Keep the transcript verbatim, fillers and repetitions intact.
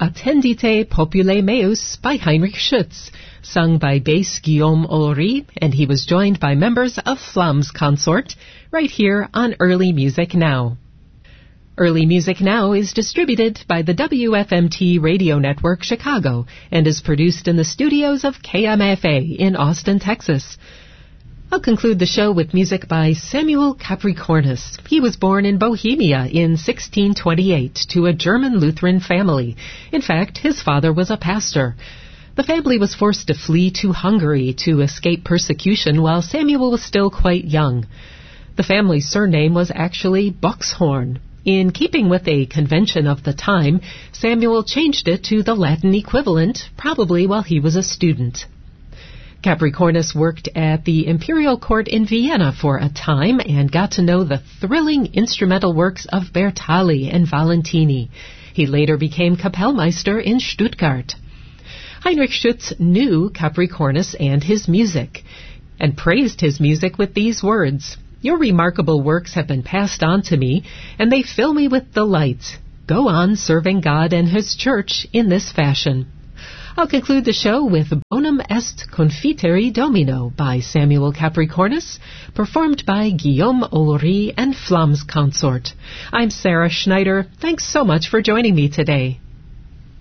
Attendite Populae Meus by Heinrich Schütz, sung by bass Guillaume Olry, and he was joined by members of Flamm's Consort, right here on Early Music Now. Early Music Now is distributed by the W F M T Radio Network Chicago and is produced in the studios of K M F A in Austin, Texas. I'll conclude the show with music by Samuel Capricornus. He was born in Bohemia in sixteen twenty-eight to a German Lutheran family. In fact, his father was a pastor. The family was forced to flee to Hungary to escape persecution while Samuel was still quite young. The family's surname was actually Boxhorn. In keeping with a convention of the time, Samuel changed it to the Latin equivalent, probably while he was a student. Capricornus worked at the Imperial Court in Vienna for a time and got to know the thrilling instrumental works of Bertali and Valentini. He later became Kapellmeister in Stuttgart. Heinrich Schütz knew Capricornus and his music, and praised his music with these words, "Your remarkable works have been passed on to me, and they fill me with delight. Go on serving God and His Church in this fashion." I'll conclude the show with Bonum Est Confiteri Domino by Samuel Capricornus, performed by Guillaume Olry and Flamm's Consort. I'm Sarah Schneider. Thanks so much for joining me today.